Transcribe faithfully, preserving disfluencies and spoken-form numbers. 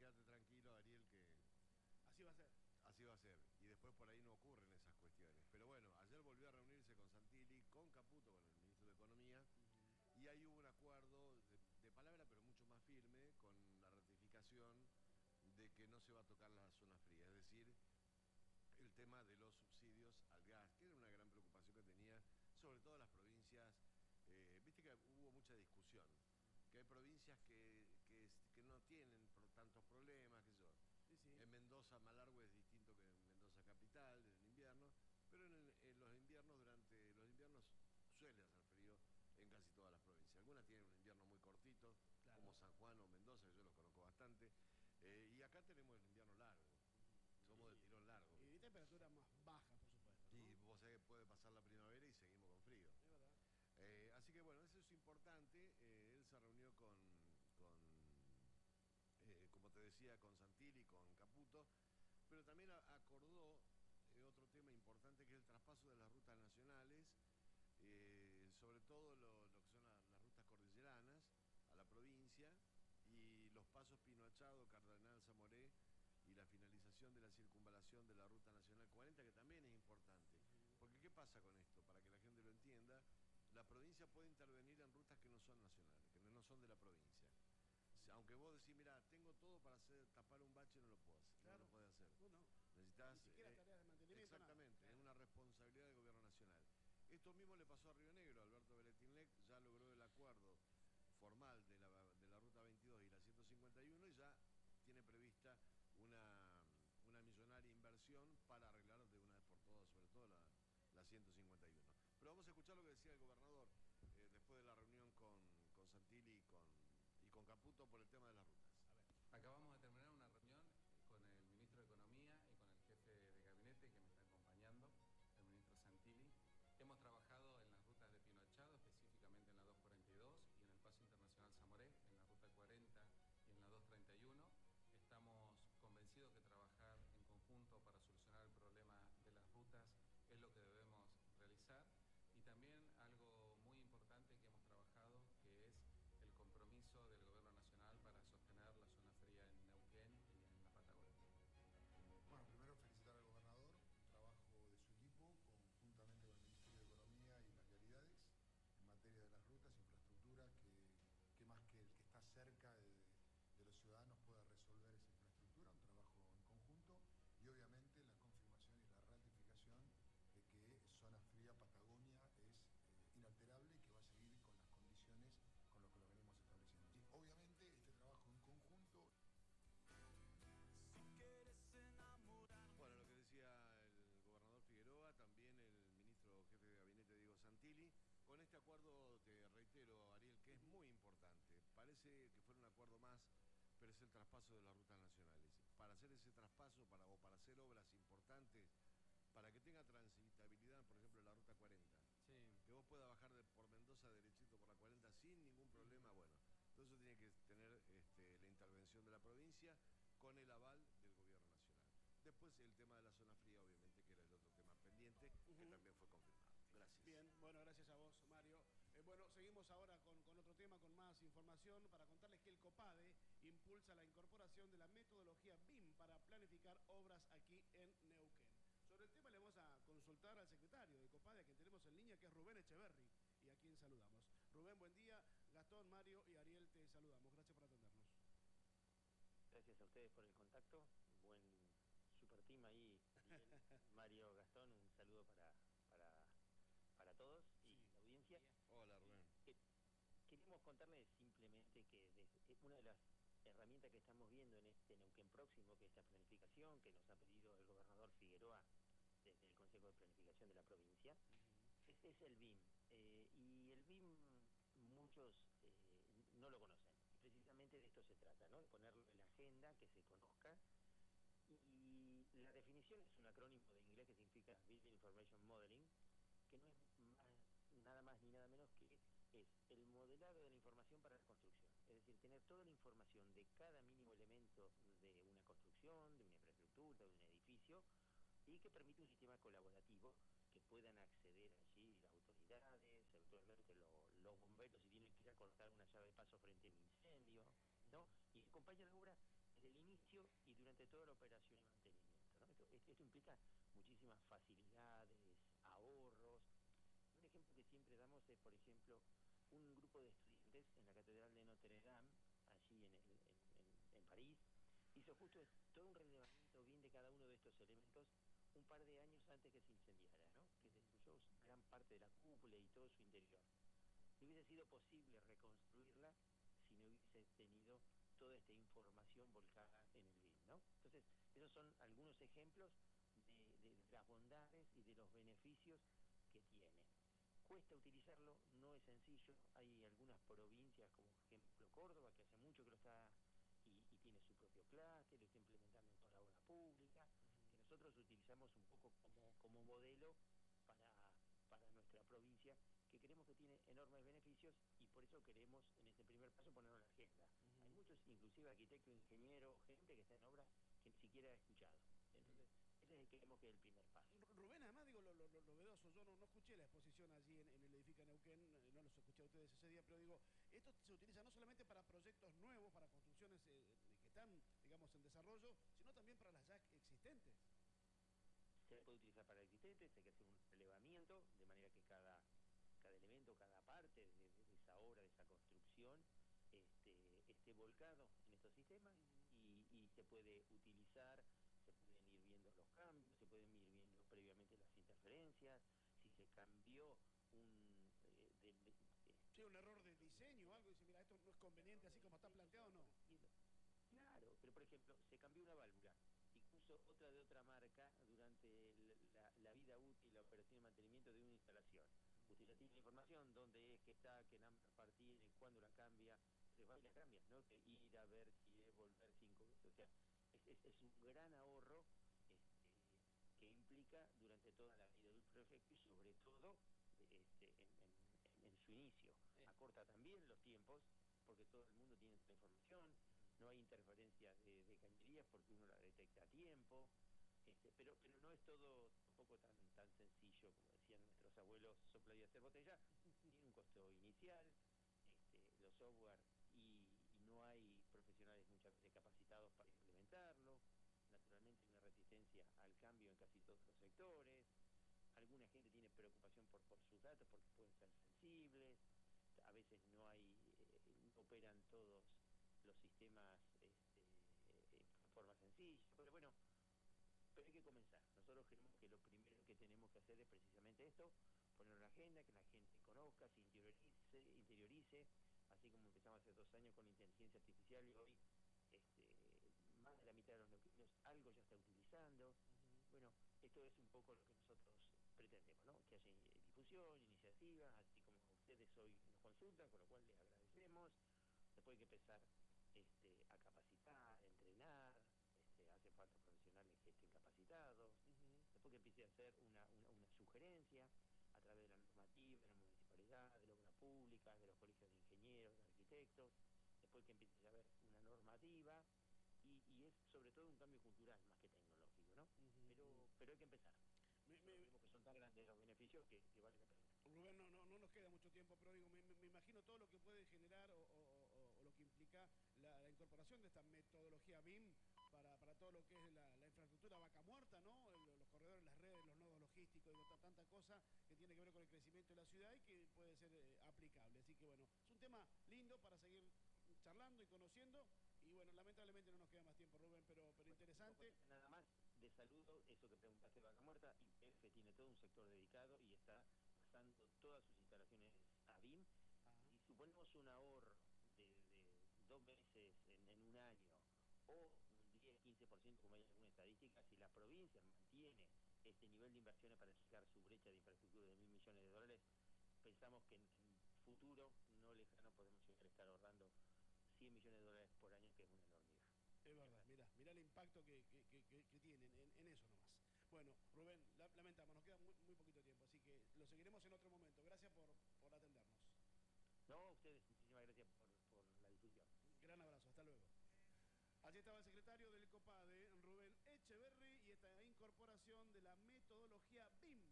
quédate tranquilo, Ariel, que Así va a ser. así va a ser. Y después por ahí no ocurren esas cuestiones. Pero bueno, ayer volvió a reunirse con Santilli, con Caputo, con el ministro de Economía, Uh-huh. y ahí hubo un acuerdo de, de palabra, pero mucho más firme, con la ratificación de que no se va a tocar la zona fría. Es decir, el tema de los subsidios al gas, que era una gran preocupación que tenía, sobre todo las provincias. Eh, viste que hubo mucha discusión, que hay provincias que, que, que no tienen tantos problemas, que yo. Sí, sí. En Mendoza, Malargüe es distinto que en Mendoza capital, en el invierno, pero en, el, en los inviernos, durante los inviernos suele hacer frío en casi todas las provincias. Algunas tienen un invierno muy cortito, Claro. como San Juan o Mendoza, que yo los conozco bastante, eh, y acá tenemos el invierno largo. Somos de tirón largo. Y, y temperaturas más bajas, por supuesto, ¿no? Y vos sabés que puede pasar la primavera y seguimos con frío. Es verdad. Eh, así que bueno, eso es importante. Eh, él se reunió con, con eh, como te decía, con Santilli, con Caputo, pero también a, acordó eh, otro tema importante, que es el traspaso de las rutas nacionales, eh, sobre todo lo, lo que son la, las rutas cordilleranas a la provincia, y los pasos Pino Achado, Cardenal Zamoré, y la finalización de la circunvalación de la Ruta Nacional cuarenta, que también es importante. Porque ¿qué pasa con esto? Para que la gente lo entienda, la provincia puede intervenir en rutas que no son nacionales, que no son de la provincia. Aunque vos decís, mira, tengo todo para hacer tapar un bache, no lo puedo hacer, Claro. no lo podés hacer. Bueno, Necesitas, ni siquiera eh, tareas de mantenimiento. exactamente, Nada. es una responsabilidad del gobierno nacional. Esto mismo le pasó a Río Negro. Alberto Beretinlec ya logró el acuerdo formal de la, de la Ruta veintidós y la ciento cincuenta y uno, y ya tiene prevista una, una millonaria inversión para arreglar de una vez por todas, sobre todo la, la ciento cincuenta y uno. Pero vamos a escuchar lo que decía el gobernador eh, después de la reunión con, con Santilli y con, y con Caputo por el tema de las rutas. A ver. Acabamos de terminar una reunión con el ministro de Economía y con el jefe de gabinete que me está acompañando, el ministro Santilli. Hemos trabajado en las rutas de Pino Achado, específicamente en la doscientos cuarenta y dos, y en el Paso Internacional Zamoré, en la ruta cuarenta y en la doscientos treinta y uno. Estamos convencidos que trabajar en conjunto para solucionar el problema de las rutas es lo que debemos realizar. Y también algo muy importante que hemos trabajado, que es el compromiso del Gobierno Nacional para sostener la zona fría en Neuquén y en la Patagonia. Bueno, primero felicitar al gobernador, el trabajo de su equipo, conjuntamente con el Ministerio de Economía y las realidades, en materia de las rutas, infraestructura, que, que más que el que está cerca de, de los ciudadanos pueda resolver esa infraestructura, un trabajo en conjunto, y obviamente la confirmación y la ratificación de que zona fría Patagonia es eh, inalterable y que va a seguir con las condiciones con lo que lo venimos estableciendo. Y obviamente este trabajo en conjunto. Bueno, lo que decía el gobernador Figueroa, también el ministro jefe de gabinete Diego Santilli, con este acuerdo, te reitero, Ariel, que es muy importante. Parece que fuera un acuerdo más, pero es el traspaso de las rutas nacionales. Para hacer ese traspaso, para, o para hacer obras importantes, para que tenga transitabilidad, por ejemplo, la ruta cuarenta. Sí. Que vos puedas bajar de, por Mendoza derechito por la cuarenta sin ningún problema, bueno. Todo eso tiene que tener este, la intervención de la provincia con el aval del gobierno nacional. Después el tema de la zona fría, obviamente, que era el otro tema pendiente, uh-huh. que también fue confirmado. Gracias. Bien, bueno, gracias a vos, Mario. Eh, bueno, seguimos ahora con, con otro tema, con más información, para contarles que el COPADE impulsa la incorporación de la metodología B I M para planificar obras aquí en Neuquén. Sobre el tema le vamos a consultar al secretario de COPADE, a quien tenemos en línea, que es Rubén Echeverri, y a quien saludamos. Rubén, buen día. Gastón, Mario y Ariel, te saludamos. Gracias por atendernos. Gracias a ustedes por el contacto. Buen super team ahí. Bien. Mario, Gastón, un saludo para, para, para todos y sí. La audiencia. Hola, Rubén. Eh, queremos contarles simplemente que desde, una de las herramientas que estamos viendo en este Neuquén próximo, que es esta planificación que nos ha pedido el gobernador Figueroa desde el Consejo de Planificación de la provincia, uh-huh. es, es el B I M. Eh, y el B I M muchos eh, no lo conocen. Precisamente de esto se trata, ¿no? De ponerlo en la agenda, que se conozca. Y la definición es un acrónimo de inglés que significa Building Information Modeling, que no es más, nada más ni nada menos que es el modelado de la información para la construcción. Es decir, tener toda la información de cada mínimo elemento de una construcción, de una infraestructura, de un edificio, y que permite un sistema colaborativo que puedan acceder allí las autoridades, eventualmente lo, los bomberos si tienen que ir a cortar una llave de paso frente a un incendio, ¿no? Y que acompaña la obra desde el inicio inicio y durante toda la operación y mantenimiento, ¿no? Esto, esto, esto implica muchísimas facilidades, ahorros. Un ejemplo que siempre damos es, por ejemplo, un grupo de estudiantes en la Catedral de Notre Dame, allí en, el, en, en, en París, hizo justo todo un relevamiento bien de cada uno de estos elementos un par de años antes que se incendiara, ¿no? Que destruyó gran parte de la cúpula y todo su interior. No hubiese sido posible reconstruirla si no hubiese tenido toda esta información volcada en el B I M, ¿no? Entonces, esos son algunos ejemplos de, de, de las bondades y de los beneficios que tiene. Cuesta utilizarlo, no es sencillo. Hay algunas provincias, como por ejemplo Córdoba, que hace mucho que lo está y, y tiene su propio clúster, lo está implementando en toda la obra pública, que nosotros utilizamos un poco como, como modelo para, para nuestra provincia, que creemos que tiene enormes beneficios y por eso queremos en este primer paso ponerlo en la agenda. Uh-huh. Hay muchos, inclusive arquitectos, ingenieros, gente que está en obra que ni siquiera ha escuchado. Entonces, ese es, creemos que es el primer paso. Rubén, además digo lo, lo, lo novedoso, yo no, no escuché la exposición allí en, en el edificio Neuquén, eh, no los escuché a ustedes ese día, pero digo, esto se utiliza no solamente para proyectos nuevos, para construcciones eh, que están, digamos, en desarrollo, sino también para las ya existentes. Se puede utilizar para existentes, hay que hacer un relevamiento, de manera que cada, cada elemento, cada parte de, de, de esa obra, de esa construcción, este, esté volcado en estos sistemas y, y se puede utilizar, se pueden ir viendo los cambios, se pueden ir viendo previamente las interferencias, si se cambió un... Eh, de, de, de, sí, un error de diseño o algo, dice, mira, esto no es conveniente así como está planteado, no. Claro, pero por ejemplo, se cambió una válvula, incluso otra de otra marca durante la, la vida útil, la operación y mantenimiento de una instalación. Usted ya tiene la información, dónde es que está, qué number tiene, cuándo la cambia, se va y la cambia, ¿no? Que ir a ver si es volver cinco veces, o sea, es, es, es un gran ahorro este, que implica durante toda la vida del proyecto y sobre todo este, en, en, en su inicio. Acorta también los tiempos, porque todo el mundo tiene esta información. No hay interferencias de, de cañerías porque uno la detecta a tiempo, este, pero, pero no es todo tampoco tan, tan sencillo, como decían nuestros abuelos, sopla y hacer botella. Tiene un costo inicial, este, los software, y, y no hay profesionales muchas veces capacitados para implementarlo. Naturalmente hay una resistencia al cambio en casi todos los sectores. Alguna gente tiene preocupación por, por sus datos porque pueden ser sensibles. A veces no hay, eh, no operan todos los sistemas este, eh, de forma sencilla, pero bueno, pero hay que comenzar. Nosotros creemos que lo primero que tenemos que hacer es precisamente esto, poner en la agenda, que la gente conozca, se interiorice, interiorice, así como empezamos hace dos años con la inteligencia artificial y hoy este, más de la mitad de los neuquinos algo ya está utilizando. Uh-huh. Bueno, esto es un poco lo que nosotros pretendemos, ¿no? Que haya difusión, iniciativas, así como ustedes hoy nos consultan, con lo cual les agradecemos. Después hay que empezar este, a capacitar, a entrenar, este, hace falta profesionales que estén capacitados. Uh-huh. Después que empiece a hacer una, una, una sugerencia a través de la normativa, de la municipalidad, de la obra pública, de los colegios de ingenieros, de arquitectos. Después que empiece a haber una normativa y, y es sobre todo un cambio cultural más que tecnológico, ¿no? Uh-huh. Pero, pero hay que empezar. Me, me, que son tan grandes los beneficios que, que vale la pena. Rubén, no, no, no nos queda mucho tiempo, pero digo, me, me imagino todo lo que puede generar o, o, o, o lo que implica la, la incorporación de esta metodología B I M para, para todo lo que es la, la infraestructura vaca muerta, ¿no? El, los corredores, las redes, los nodos logísticos, digo, tanta cosa que tiene que ver con el crecimiento de la ciudad y que puede ser eh, aplicable. Así que bueno, es un tema lindo para seguir charlando y conociendo. Y bueno, lamentablemente no nos queda más tiempo, Rubén, pero, pero bueno, interesante. Nada más de saludo, eso que preguntaste, vaca muerta, y Y P F tiene todo un sector dedicado y está pasando todas sus instalaciones a B I M. Ajá. Si suponemos un ahorro de, de dos meses en, en un año o un diez, quince por ciento, como hay alguna estadística, si la provincia mantiene este nivel de inversiones para llegar su brecha de infraestructura de mil millones de dólares, pensamos que en, en futuro no lejano podemos llegar a estar ahorrando cien millones de dólares por año, que es una enormidad. Es verdad, mira, mira el impacto que, que, que, que tienen en, en eso nomás. Bueno, Rubén, la, lamentamos, nos queda muy, muy poquito tiempo, así que lo seguiremos en otro momento. Gracias por, por atendernos. No, ustedes, muchísimas gracias por, por la difusión. Gran abrazo, hasta luego. Allí estaba el secretario del COPADE, Rubén Echeverry, y esta incorporación de la metodología B I M